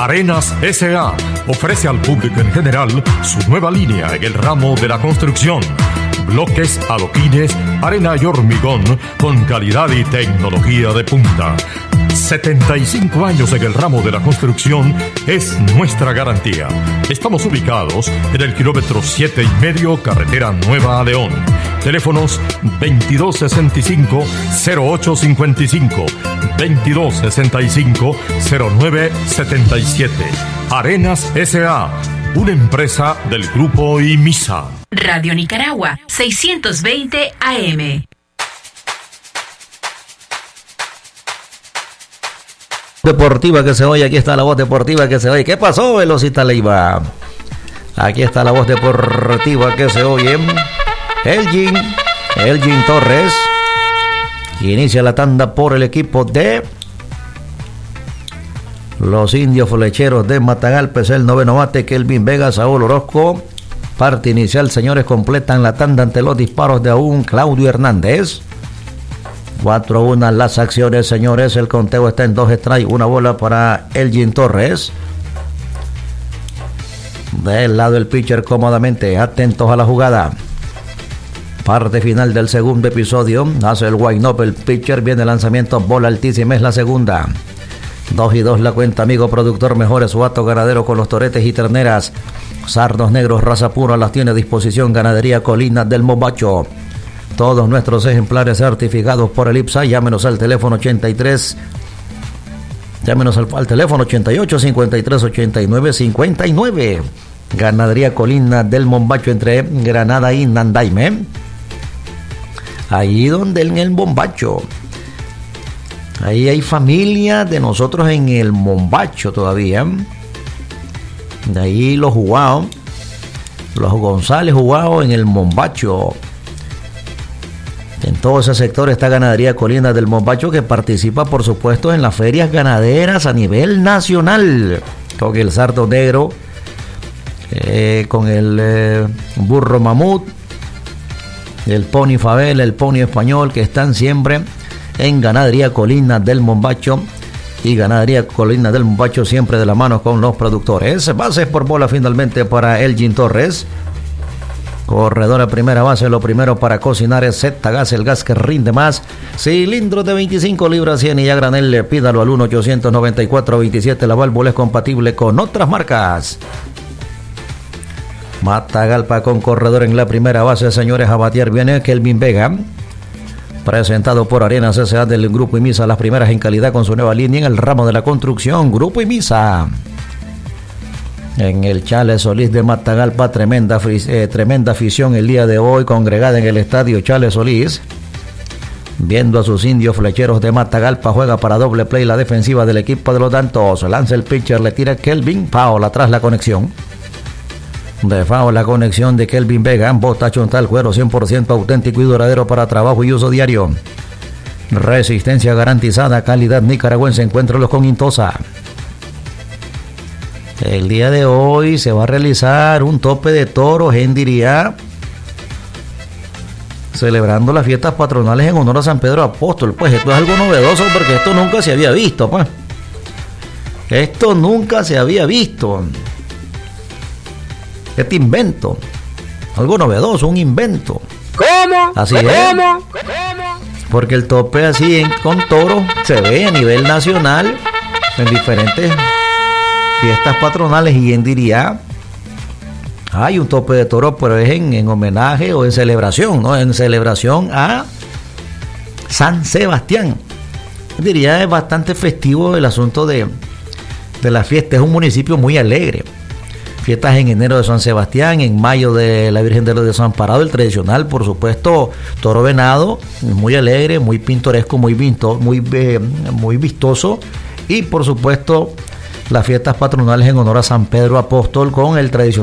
Arenas S.A. ofrece al público en general su nueva línea en el ramo de la construcción. Bloques, adoquines, arena y hormigón con calidad y tecnología de punta. 75 años en el ramo de la construcción es nuestra garantía. Estamos ubicados en el kilómetro 7,5, carretera Nueva a León. Teléfonos 2265-0855, 2265-0977. Arenas S.A., una empresa del Grupo IMISA. Radio Nicaragua, 620 AM. Deportiva que se oye, aquí está la voz deportiva que se oye. ¿Qué pasó, Velocita Leiva? Aquí está la voz deportiva que se oye. Elgin Torres inicia la tanda por el equipo de los Indios Flecheros de Matagalpa. El noveno bate, Kelvin Vega, Saúl Orozco. Parte inicial, señores, completan la tanda ante los disparos de aún Claudio Hernández. 4-1 las acciones, señores. El conteo está en 2 strikes, una bola para Elgin Torres. Del lado el pitcher cómodamente, atentos a la jugada. Parte final del segundo episodio. Hace el wind-up el pitcher, viene el lanzamiento, bola altísima, es la segunda. 2-2 la cuenta, amigo productor. Mejores suato ganadero con los toretes y terneras. Sardos negros, raza pura, las tiene a disposición Ganadería Colinas del Mombacho. Todos nuestros ejemplares certificados por el IPSA. Llámenos al teléfono 88 53 89 59. Ganadería Colinas del Mombacho, entre Granada y Nandaime. Ahí donde en el Mombacho. Ahí hay familia de nosotros en el Mombacho todavía. De ahí los Jugados, los González Jugados en el Mombacho. En todo ese sector está Ganadería Colinas del Mombacho, que participa, por supuesto, en las ferias ganaderas a nivel nacional. Con el sardo negro, con el burro mamut, el pony Fabel, el pony español, que están siempre en Ganadería Colinas del Mombacho. Y Ganadería Colinas del Mombacho siempre de la mano con los productores. Bases por bola finalmente para Elgin Torres. Corredor a primera base, lo primero para cocinar es Z-Gas, el gas que rinde más. Cilindros de 25 libras 100 y a granel, pídalo al 1-894-27. La válvula es compatible con otras marcas. Matagalpa con corredor en la primera base, señores. A batear viene Kelvin Vega. Presentado por Arenas S.A. del Grupo IMISA, las primeras en calidad con su nueva línea en el ramo de la construcción. Grupo IMISA. En el Chale Solís de Matagalpa, tremenda afición el día de hoy, congregada en el estadio Chale Solís, viendo a sus Indios Flecheros de Matagalpa. Juega para doble play la defensiva del equipo de los Dantos. Lanza el pitcher, le tira Kelvin, foul atrás la conexión. De foul la conexión de Kelvin Vega. Bota chontal, cuero 100% auténtico y duradero para trabajo y uso diario. Resistencia garantizada, calidad nicaragüense. Encuéntralos con Intosa. El día de hoy se va a realizar un tope de toros en Diría, celebrando las fiestas patronales en honor a San Pedro Apóstol. Pues esto es algo novedoso porque esto nunca se había visto, pues. Esto nunca se había visto. Este invento, algo novedoso, un invento. ¿Cómo? Así es. Porque el tope así con toros se ve a nivel nacional en diferentes fiestas patronales, y en Diría hay un tope de toros, pero es en homenaje o en celebración, ¿no? En celebración a San Sebastián. Diría es bastante festivo el asunto de la fiesta. Es un municipio muy alegre. Fiestas en enero de San Sebastián, en mayo de la Virgen de los Desamparados, el tradicional, por supuesto, toro venado, muy alegre, muy pintoresco, muy vistoso, y por supuesto las fiestas patronales en honor a San Pedro Apóstol con el tradicional